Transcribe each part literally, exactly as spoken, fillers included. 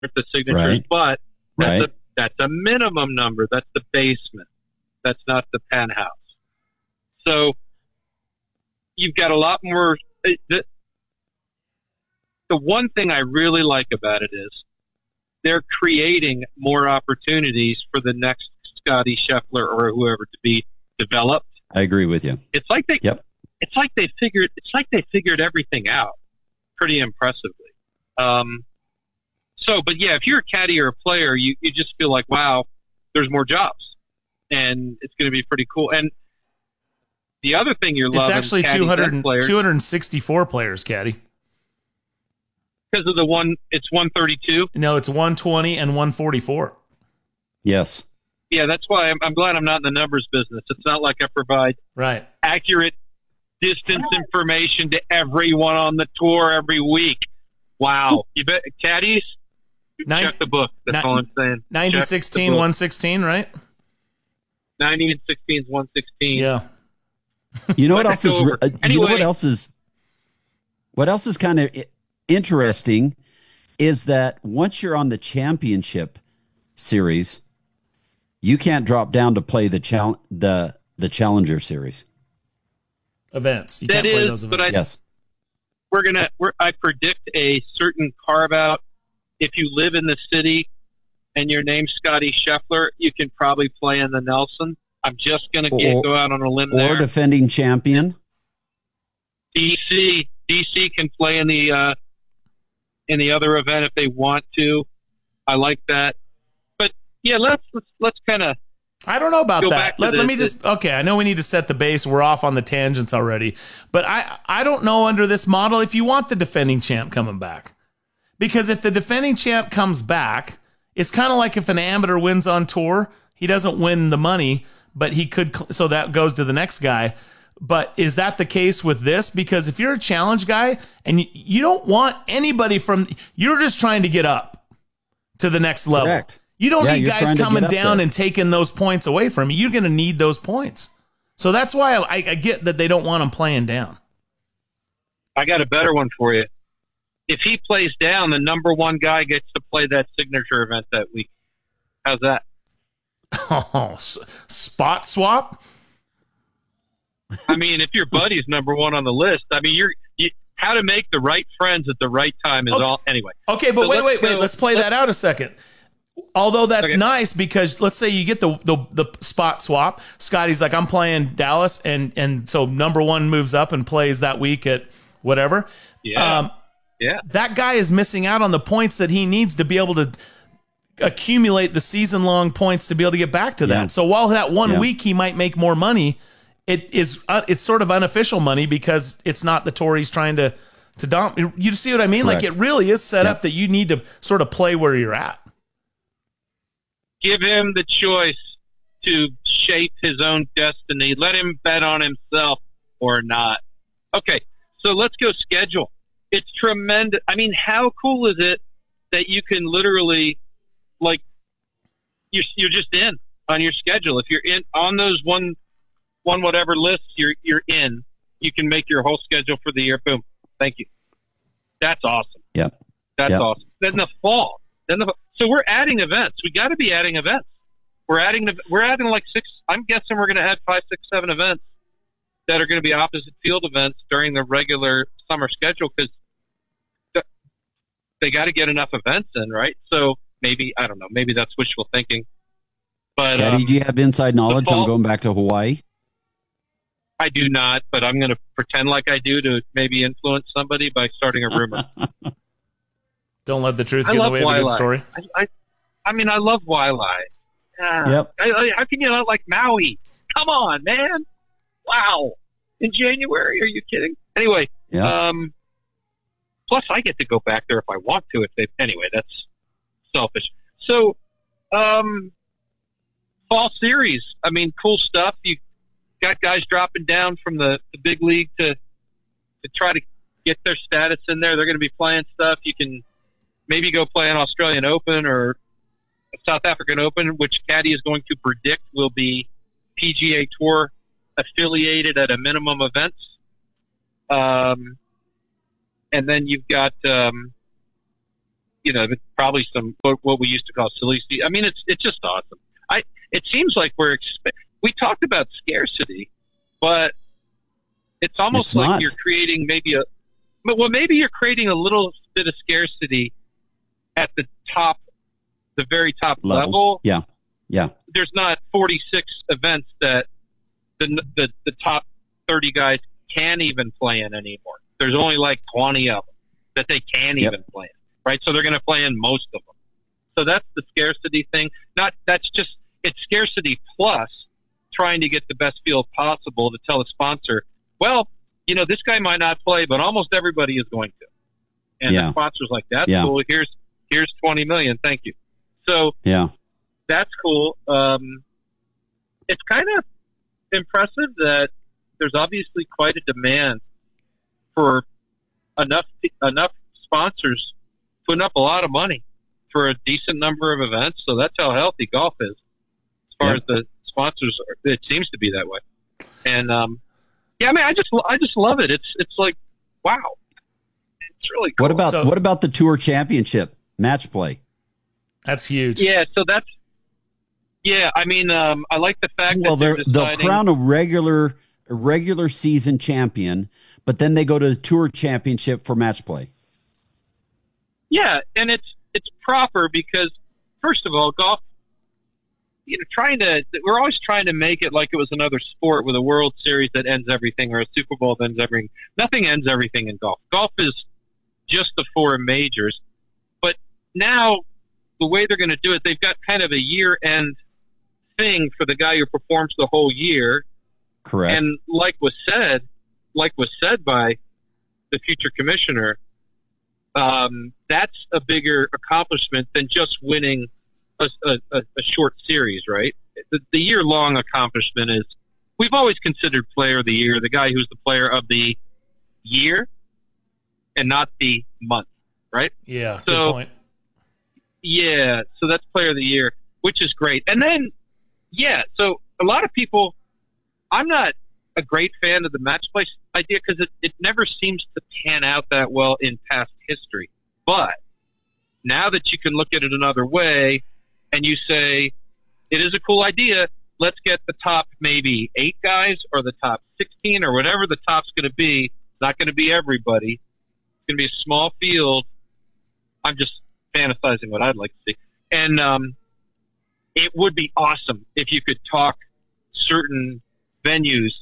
the signatures, right. but that's, right. a, that's a minimum number. That's the basement. That's not the penthouse. So you've got a lot more. The, the one thing I really like about it is they're creating more opportunities for the next Scotty Scheffler or whoever to be developed. I agree with you. It's like they, yep. it's like they figured, it's like they figured everything out pretty impressively. Um, so, but yeah, if you're a caddy or a player, you, you just feel like, wow, there's more jobs, and it's going to be pretty cool. And the other thing you're loving, it's actually two hundred, players, two hundred sixty-four players, caddy. Because of the one, it's one thirty-two. No, it's one twenty and one forty-four. Yes. Yeah, that's why I'm, I'm glad I'm not in the numbers business. It's not like I provide right accurate distance information to everyone on the tour every week. Wow. You bet, caddies, Nine, check the book. That's nine, all I'm saying. ninety sixteen, one sixteen, right? ninety and sixteen is one sixteen. Yeah. You know what else is uh, anyway, you know what else is what else is kind of interesting is that once you're on the championship series, you can't drop down to play the chal- the the Challenger series events. You that can't play is, those events. But I, yes, we're gonna. We're, I predict a certain carve out. If you live in the city and your name's Scotty Scheffler, you can probably play in the Nelson. I'm just gonna get, go out on a limb or there. Or defending champion. D C D C can play in the uh, in the other event if they want to. I like that. But yeah, let's let's, let's kind of. I don't know about that. Let, the, let me just okay. I know we need to set the base. We're off on the tangents already, but I I don't know under this model if you want the defending champ coming back, because if the defending champ comes back, it's kind of like if an amateur wins on tour, he doesn't win the money, but he could. So that goes to the next guy. But is that the case with this? Because if you're a challenge guy and you, you don't want anybody from, you're just trying to get up to the next level. Correct. You don't yeah, need guys coming down there. and taking those points away from you. You're going to need those points. So that's why I, I get that they don't want him playing down. I got a better one for you. If he plays down, the number one guy gets to play that signature event that week. How's that? Oh, spot swap? I mean, if your buddy's number one on the list, I mean, you're you, how to make the right friends at the right time is okay. all. Anyway. Okay, but so wait, wait, go, wait. Let's play let's, that out a second. Although that's okay. nice because let's say you get the, the the spot swap. Scotty's like, I'm playing Dallas, and and so number one moves up and plays that week at whatever. Yeah. Um, yeah. That guy is missing out on the points that he needs to be able to accumulate the season long points to be able to get back to that. Yeah. So while that one yeah. week he might make more money, it is uh, it's sort of unofficial money because it's not the tour he's trying to to dump. You see what I mean? Correct. Like it really is set yeah. up that you need to sort of play where you're at. Give him the choice to shape his own destiny. Let him bet on himself or not. Okay, so let's go schedule. It's tremendous. I mean, how cool is it that you can literally, like, you're, you're just in on your schedule. If you're in on those one, one whatever lists, you're you're in. You can make your whole schedule for the year. Boom. Thank you. That's awesome. Yep. That's yep. awesome. Then the fall. Then the so we're adding events. We got to be adding events. We're adding we're adding like six. I'm guessing we're going to add five, six, seven events that are going to be opposite field events during the regular summer schedule because they got to get enough events in, right? So maybe I don't know. Maybe that's wishful thinking. But Caddy, um, do you have inside knowledge fall, on going back to Hawaii? I do not, but I'm going to pretend like I do to maybe influence somebody by starting a rumor. Don't let the truth I get in the love way of a good Waialae. story. I, I, I mean, I love Waialae. Ah, Yep. I, I, how can you not like Maui? Come on, man. Wow. In January? Are you kidding? Anyway, Yeah. um, plus I get to go back there if I want to. If they Anyway, that's selfish. So, um, fall series. I mean, cool stuff. You got guys dropping down from the, the big league to to try to get their status in there. They're going to be playing stuff. You can maybe go play an Australian Open or a South African Open, which Caddy is going to predict will be P G A Tour affiliated at a minimum events. Um, and then you've got um, you know, probably some what, what we used to call silly. I mean, it's it's just awesome. I it seems like we're expe- we talked about scarcity, but it's almost It's like not. you're creating maybe a but well maybe you're creating a little bit of scarcity at the top, the very top Level. level. Yeah. Yeah. There's not forty-six events that the the, the top thirty guys can even play in anymore. There's only like twenty of them that they can Yep. even play in, right? So they're going to play in most of them. So that's the scarcity thing. Not that's just it's scarcity plus trying to get the best field possible to tell a sponsor, well, you know, this guy might not play, but almost everybody is going to. And Yeah. the sponsor's like, that's Yeah. cool. Here's here's twenty million. Thank you. So Yeah. that's cool. Um, it's kind of impressive that there's obviously quite a demand for enough enough sponsors putting up a lot of money for a decent number of events. So that's how healthy golf is, as far Yep. as the sponsors are. It seems to be that way. And um, yeah, I mean, I just I just love it. It's it's like wow, it's really cool. What about So- what about the Tour Championship match play? That's huge. Yeah, so that's yeah. I mean, um, I like the fact Well, that they're they're, they'll deciding. crown a regular a regular season champion, but then they go to the Tour Championship for match play. Yeah, and it's it's proper because first of all, golf. You know, trying to we're always trying to make it like it was another sport with a World Series that ends everything or a Super Bowl that ends everything. Nothing ends everything in golf. Golf is just the four majors, but now the way they're going to do it, they've got kind of a year-end thing for the guy who performs the whole year. Correct. And like was said, like was said by the future commissioner, um, that's a bigger accomplishment than just winning a, a, a short series, right? The, the year-long accomplishment is we've always considered player of the year the guy who's the player of the year and not the month, right? Yeah. Good So- point. Yeah, so that's player of the year, which is great. And then, yeah, so a lot of people, I'm not a great fan of the match play idea because it, it never seems to pan out that well in past history. But now that you can look at it another way and you say, it is a cool idea, let's get the top maybe eight guys or the top sixteen or whatever the top's going to be. It's not going to be everybody. It's going to be a small field. I'm just fantasizing what I'd like to see. And um, it would be awesome if you could talk certain venues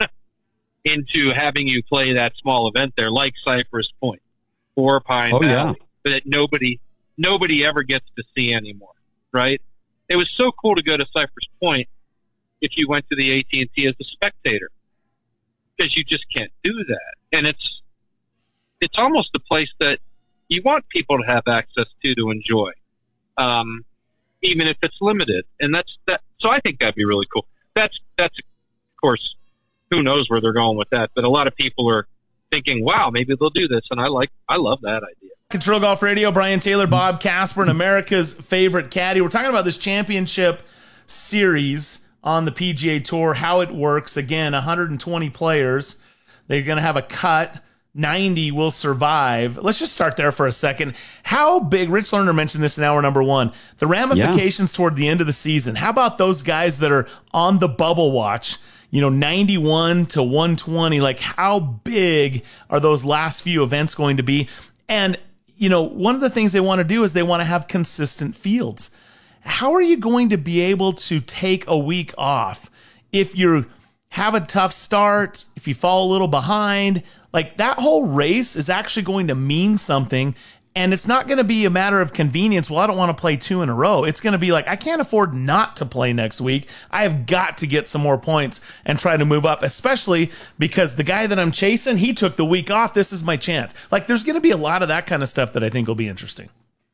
into having you play that small event there, like Cypress Point or Pine Oh, yeah. Valley, that nobody nobody ever gets to see anymore, right? It was so cool to go to Cypress Point if you went to the A T and T as a spectator, because you just can't do that. And it's it's almost a place that you want people to have access to to enjoy, um, even if it's limited. And that's that. So I think that'd be really cool. That's that's of course, who knows where they're going with that. But a lot of people are thinking, wow, maybe they'll do this, and I like I love that idea. Control Golf Radio, Brian Taylor, Bob Casper, and America's favorite caddy. We're talking about this championship series on the P G A Tour, how it works. Again, one hundred twenty players. They're going to have a cut. ninety will survive. Let's just start there for a second. How big, Rich Lerner mentioned this in hour number one, the ramifications toward the end of the season. How about those guys that are on the bubble watch? You know, ninety-one to one twenty, like how big are those last few events going to be? And, you know, one of the things they want to do is they want to have consistent fields. How are you going to be able to take a week off if you have a tough start, if you fall a little behind? Like that whole race is actually going to mean something. And it's not going to be a matter of convenience. Well, I don't want to play two in a row. It's going to be like, I can't afford not to play next week. I have got to get some more points and try to move up, especially because the guy that I'm chasing, he took the week off. This is my chance. Like there's going to be a lot of that kind of stuff that I think will be interesting.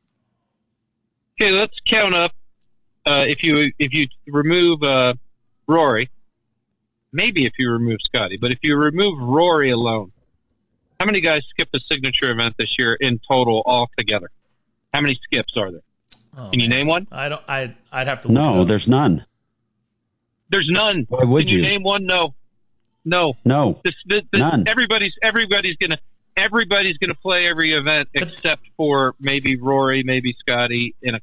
Okay, let's count up. Uh, if you if you remove uh, Rory, maybe if you remove Scotty, but if you remove Rory alone, how many guys skipped a signature event this year in total altogether? How many skips are there? Oh, Can you man. name one? I don't. I I'd have to. Look it No, up. there's none. There's none. Why would Can you you? name one? No, no. No. This, this, this, None. Everybody's everybody's gonna. everybody's going to play every event except for maybe Rory, maybe Scotty in a